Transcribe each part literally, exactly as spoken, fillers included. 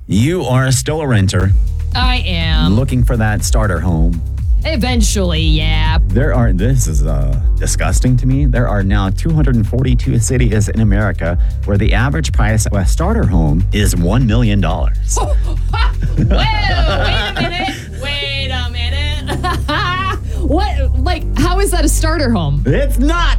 You are still a renter. I am. Looking for that starter home. Eventually, yeah. There are, this is uh, disgusting to me. There are now two hundred forty-two cities in America where the average price of a starter home is one million dollars. Whoa, wait a minute. Wait a minute. What? Like, how is that a starter home? It's not.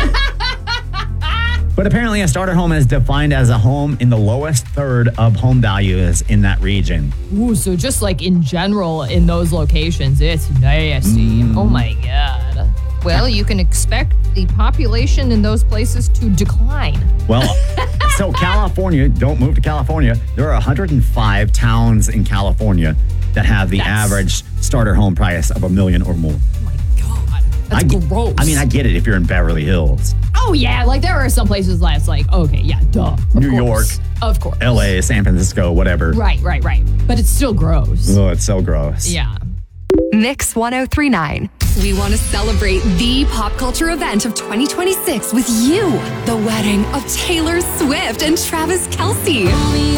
But apparently a starter home is defined as a home in the lowest third of home values in that region. Ooh, so just like in general in those locations, it's nasty. Mm. Oh my God. Well, you can expect the population in those places to decline. Well, so California, don't move to California. There are one hundred five towns in California that have the That's... average starter home price of a million or more. Oh my God. That's I, gross. I mean, I get it if you're in Beverly Hills. Oh, yeah. Like, there are some places that's like, okay, yeah, duh. New York. Of course. L A, San Francisco, whatever. Right, right, right. But it's still gross. Oh, it's so gross. Yeah. Mix ten thirty-nine. We want to celebrate the pop culture event of twenty twenty-six with you. The wedding of Taylor Swift and Travis Kelce.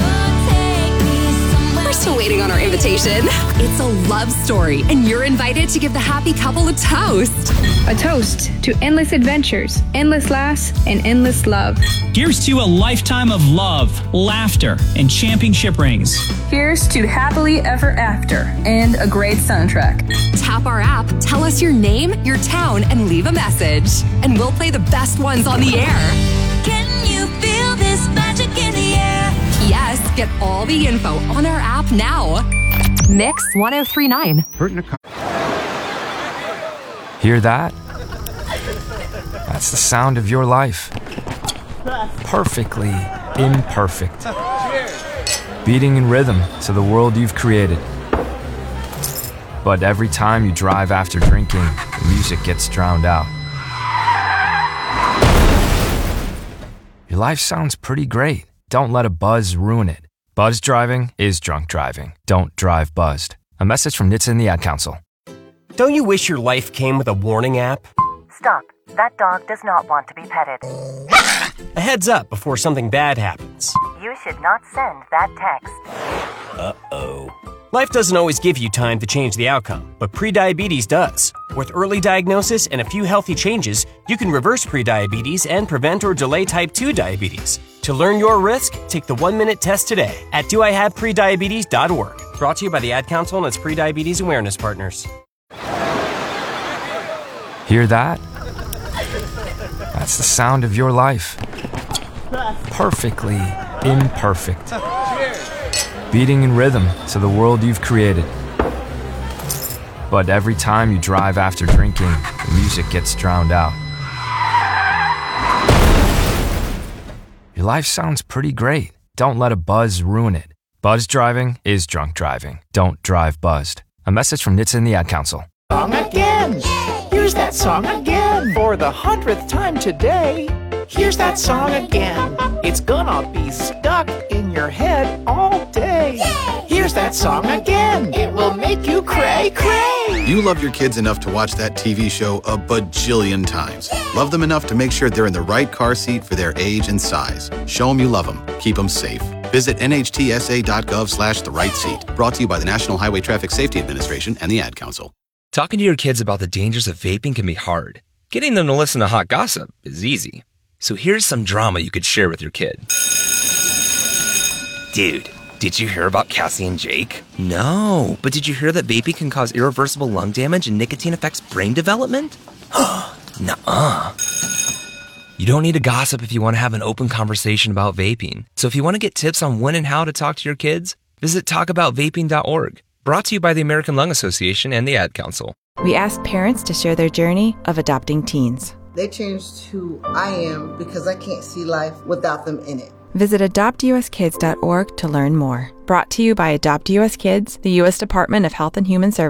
We're still waiting on our invitation. It's a love story, and you're invited to give the happy couple a toast. A toast to endless adventures, endless laughs, and endless love. Here's to a lifetime of love, laughter, and championship rings. Here's to happily ever after and a great soundtrack. Tap our app, tell us your name, your town, and leave a message. And we'll play the best ones on the air. Can you feel this magic in the air? Yes, get all the info on our app now. Mix ten thirty-nine. Hear that? That's the sound of your life. Perfectly imperfect. Beating in rhythm to the world you've created. But every time you drive after drinking, the music gets drowned out. Your life sounds pretty great. Don't let a buzz ruin it. Buzz driving is drunk driving. Don't drive buzzed. A message from N H T S A and the Ad Council. Don't you wish your life came with a warning app? Stop. That dog does not want to be petted. A heads up before something bad happens. You should not send that text. Uh-oh. Life doesn't always give you time to change the outcome, but prediabetes does. With early diagnosis and a few healthy changes, you can reverse prediabetes and prevent or delay type two diabetes. To learn your risk, take the one-minute test today at do I have prediabetes dot org. Brought to you by the Ad Council and its prediabetes awareness partners. Hear that? That's the sound of your life. Perfectly imperfect. Beating in rhythm to the world you've created. But every time you drive after drinking, the music gets drowned out. Your life sounds pretty great. Don't let a buzz ruin it. Buzz driving is drunk driving. Don't drive buzzed. A message from N H T S A and the Ad Council. Song again. Here's that song again. For the hundredth time today. Here's that song again. It's gonna be stuck in your head all day. Here's that song again. It will make you cray cray. You love your kids enough to watch that T V show a bajillion times. Love them enough to make sure they're in the right car seat for their age and size. Show them you love them. Keep them safe. Visit N H T S A dot gov slash the right seat. Brought to you by the National Highway Traffic Safety Administration and the Ad Council. Talking to your kids about the dangers of vaping can be hard. Getting them to listen to hot gossip is easy. So here's some drama you could share with your kid. Dude, did you hear about Cassie and Jake? No, but did you hear that vaping can cause irreversible lung damage and nicotine affects brain development? Nuh-uh. You don't need to gossip if you want to have an open conversation about vaping. So if you want to get tips on when and how to talk to your kids, visit talk about vaping dot org. Brought to you by the American Lung Association and the Ad Council. We asked parents to share their journey of adopting teens. They changed who I am because I can't see life without them in it. Visit adopt u s kids dot org to learn more. Brought to you by Adopt U S Kids, the U S Department of Health and Human Services.